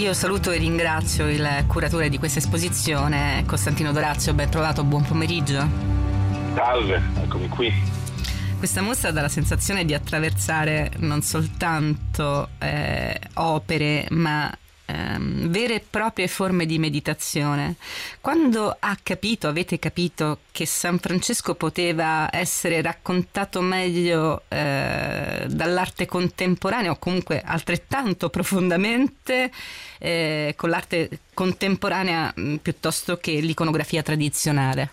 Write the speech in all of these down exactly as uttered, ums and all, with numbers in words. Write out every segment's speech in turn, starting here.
Io saluto e ringrazio il curatore di questa esposizione, Costantino Dorazio. Ben trovato, buon pomeriggio. Salve, eccomi qui. Questa mostra dà la sensazione di attraversare non soltanto eh, opere, ma ehm, vere e proprie forme di meditazione. Quando ha capito, avete capito che San Francesco poteva essere raccontato meglio eh, dall'arte contemporanea, o comunque altrettanto profondamente eh, con l'arte contemporanea mh, piuttosto che l'iconografia tradizionale?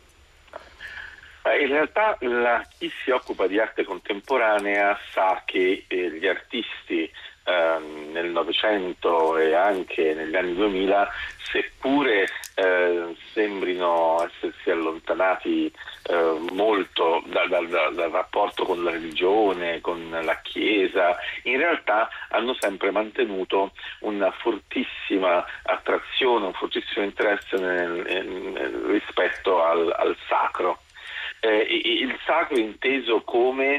In realtà la, chi si occupa di arte contemporanea sa che eh, gli artisti eh, nel Novecento e anche negli anni duemila, seppure eh, sembrino essersi allontanati eh, molto da, da, da, dal rapporto con la religione, con la Chiesa, in realtà hanno sempre mantenuto una fortissima attrazione, un fortissimo interesse nel, nel, rispetto al, al sacro. Eh, il sacro inteso come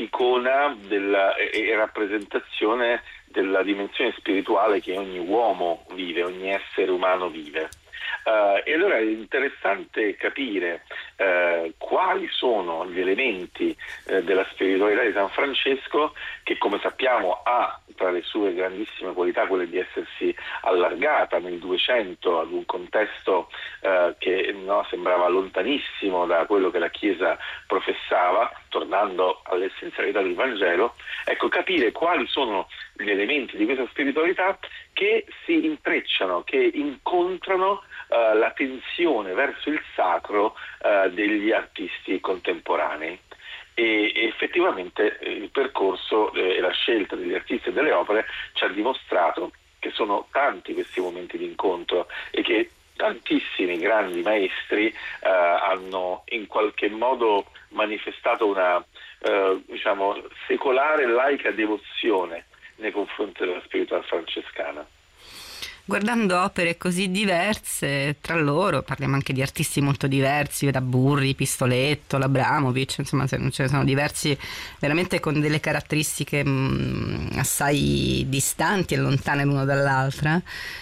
icona della, e rappresentazione della dimensione spirituale che ogni uomo vive, ogni essere umano vive. Uh, e allora è interessante capire uh, quali sono gli elementi uh, della spiritualità di San Francesco, che come sappiamo ha tra le sue grandissime qualità quelle di essersi allargata nel Duecento ad un contesto uh, che no, sembrava lontanissimo da quello che la Chiesa professava, tornando all'essenzialità del Vangelo. Ecco, capire quali sono gli elementi di questa spiritualità che si intrecciano, che incontrano uh, la tensione verso il sacro uh, degli artisti contemporanei. E, e effettivamente eh, il percorso e eh, la scelta degli artisti e delle opere ci ha dimostrato che sono tanti questi momenti di incontro e che tantissimi grandi maestri uh, hanno in qualche modo manifestato una uh, diciamo secolare laica devozione nei confronti della spiritualità francescana. Guardando opere così diverse tra loro, parliamo anche di artisti molto diversi, da Burri, Pistoletto, l'Abramovic, insomma ce ne sono diversi veramente con delle caratteristiche mh, assai distanti e lontane l'uno dall'altra.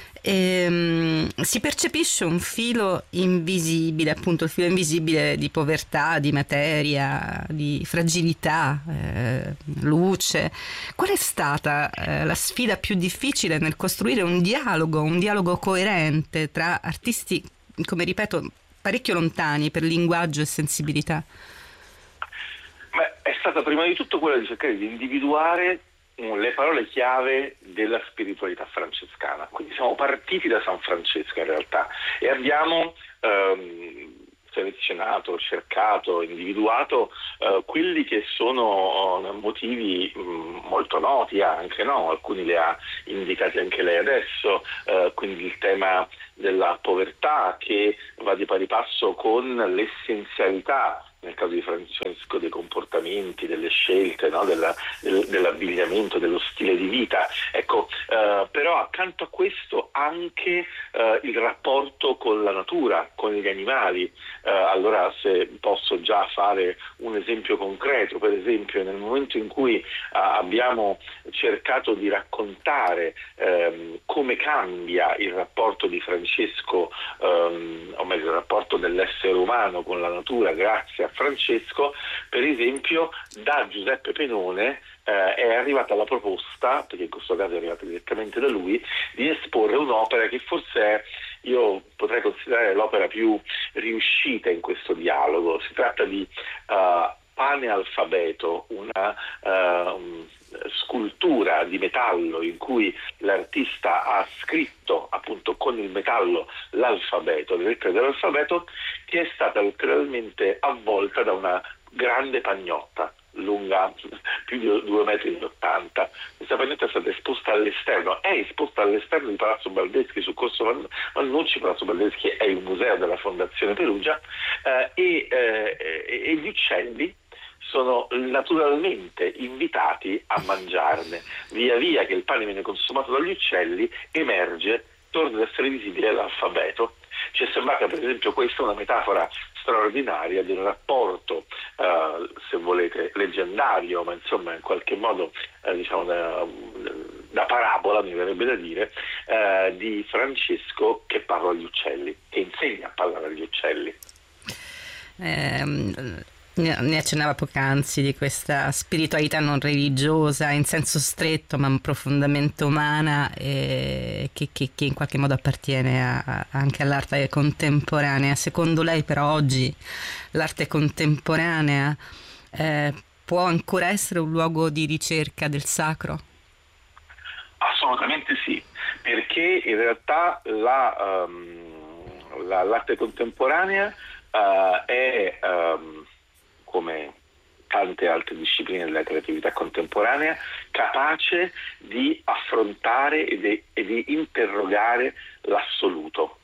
E, um, si percepisce un filo invisibile, appunto il filo invisibile di povertà, di materia, di fragilità, eh, luce. Qual è stata eh, la sfida più difficile nel costruire un dialogo, un dialogo coerente tra artisti, come ripeto, parecchio lontani per linguaggio e sensibilità? Beh, è stata prima di tutto quella di cercare di individuare le parole chiave della spiritualità francescana. Quindi siamo partiti da San Francesco in realtà e abbiamo ehm, selezionato, cercato, individuato eh, quelli che sono motivi mh, molto noti anche, no? Alcuni li ha indicati anche lei adesso, eh, quindi il tema della povertà che va di pari passo con l'essenzialità, nel caso di Francesco, dei comportamenti, delle scelte, no? Della, del, dell'abbigliamento, dello stile di vita. Ecco, eh, però accanto a questo anche eh, il rapporto con la natura, con gli animali. Eh, allora, se posso già fare un esempio concreto, per esempio nel momento in cui eh, abbiamo cercato di raccontare ehm, come cambia il rapporto di Francesco, ehm, o meglio il rapporto dell'essere umano con la natura grazie a Francesco, per esempio da Giuseppe Penone eh, è arrivata la proposta, perché in questo caso è arrivata direttamente da lui, di esporre un'opera che forse è, io potrei considerare l'opera più riuscita in questo dialogo. Si tratta di uh, Pane Alfabeto, una uh, scultura di metallo in cui l'artista ha scritto appunto con il metallo l'alfabeto, le lettere dell'alfabeto, che è stata letteralmente avvolta da una grande pagnotta lunga più di due metri e ottanta. Questa pagnotta è stata esposta all'esterno, è esposta all'esterno di Palazzo Baldeschi su Corso Vannucci. Palazzo Baldeschi è il museo della Fondazione Perugia, eh, e, eh, e gli uccelli sono naturalmente invitati a mangiarne. Via via che il pane viene consumato dagli uccelli emerge, torna ad essere visibile l'alfabeto. Ci è sembrata per esempio questa una metafora straordinaria di un rapporto, eh, se volete, leggendario, ma insomma in qualche modo eh, diciamo da, da parabola, mi verrebbe da dire, eh, di Francesco che parla agli uccelli, che insegna a parlare agli uccelli. Eh, ne accennava poc'anzi di questa spiritualità non religiosa in senso stretto ma profondamente umana, eh, che, che, che in qualche modo appartiene a, anche all'arte contemporanea. Secondo lei però oggi l'arte contemporanea eh, può ancora essere un luogo di ricerca del sacro? Assolutamente sì, perché in realtà la, um, la, l'arte contemporanea uh, è um, come tante altre discipline della creatività contemporanea, capace di affrontare e di, e di interrogare l'assoluto.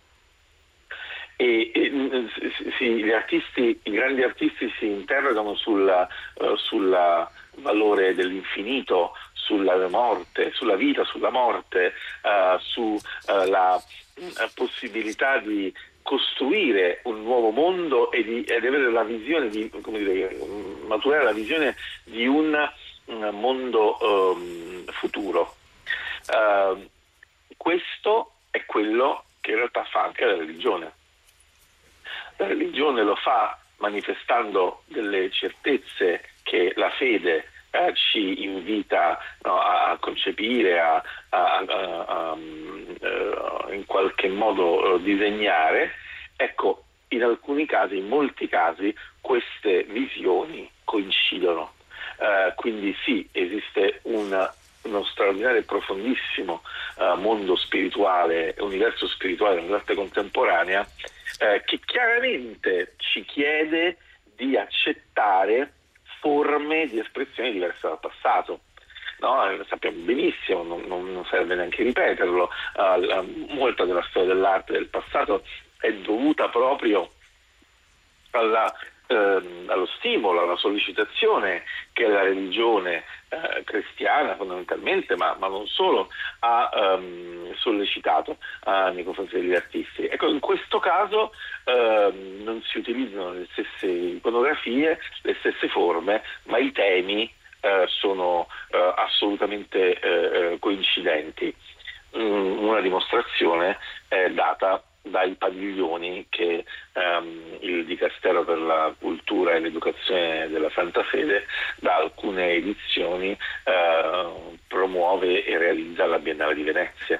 E, e sì, gli artisti, i grandi artisti si interrogano sul uh, sulla valore dell'infinito, sulla morte, sulla vita, sulla morte, uh, sulla uh, possibilità di costruire un nuovo mondo e di, ed avere la visione di, come dire, maturare la visione di un, un mondo um, futuro. Uh, questo è quello che in realtà fa anche la religione. La religione lo fa manifestando delle certezze che la fede eh, ci invita, no, a concepire, a, a, a, a, a in qualche modo disegnare. Ecco, in alcuni casi, in molti casi, queste visioni coincidono. Eh, quindi sì, esiste un, uno straordinario e profondissimo uh, mondo spirituale, universo spirituale nell'arte contemporanea, eh, che chiaramente ci chiede di accettare forme di espressione diverse dal passato. No, lo sappiamo benissimo, non, non serve neanche ripeterlo, uh, molta della storia dell'arte del passato è dovuta proprio alla, ehm, allo stimolo, alla sollecitazione che la religione eh, cristiana fondamentalmente, ma, ma non solo, ha ehm, sollecitato eh, nei confronti degli artisti. Ecco, in questo caso ehm, non si utilizzano le stesse iconografie, le stesse forme, ma i temi eh, sono eh, assolutamente eh, coincidenti. Mm, una dimostrazione è data dai padiglioni che um, il Dicastero per la Cultura e l'Educazione della Santa Fede da alcune edizioni uh, promuove e realizza alla Biennale di Venezia.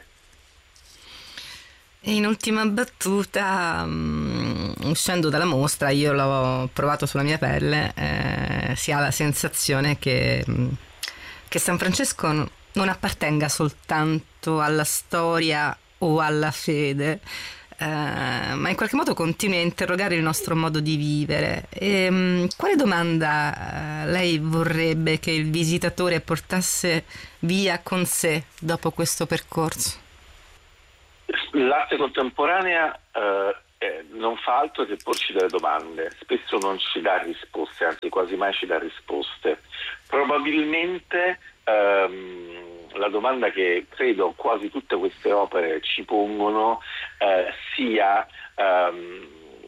E in ultima battuta, um, uscendo dalla mostra, io l'ho provato sulla mia pelle, eh, si ha la sensazione che, che San Francesco non appartenga soltanto alla storia o alla fede, Uh, ma in qualche modo continui a interrogare il nostro modo di vivere. E, um, quale domanda uh, lei vorrebbe che il visitatore portasse via con sé dopo questo percorso? L'arte contemporanea uh, eh, non fa altro che porci delle domande, spesso non ci dà risposte, anzi quasi mai ci dà risposte. Probabilmente um, la domanda che credo quasi tutte queste opere ci pongono eh, sia um,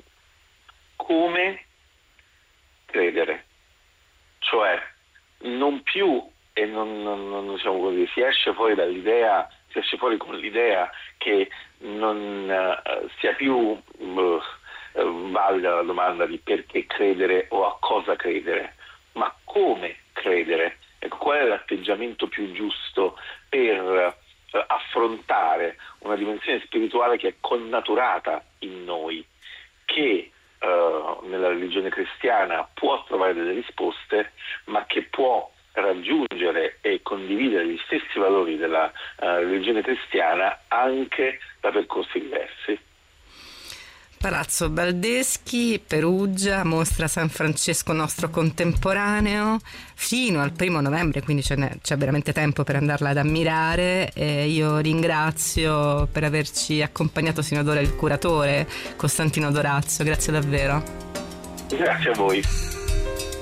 come credere, cioè non più, e non, non, non diciamo così, si esce fuori dall'idea, si esce fuori con l'idea che non uh, sia più uh, valida la domanda di perché credere o a cosa credere, ma come credere. Ecco, qual è l'atteggiamento più giusto per eh, affrontare una dimensione spirituale che è connaturata in noi, che eh, nella religione cristiana può trovare delle risposte, ma che può raggiungere e condividere gli stessi valori della eh, religione cristiana anche da percorsi diversi. Palazzo Baldeschi, Perugia, mostra San Francesco nostro contemporaneo fino al primo novembre, quindi c'è, c'è veramente tempo per andarla ad ammirare. E io ringrazio per averci accompagnato sino ad ora il curatore Costantino Dorazio, grazie davvero. Grazie a voi.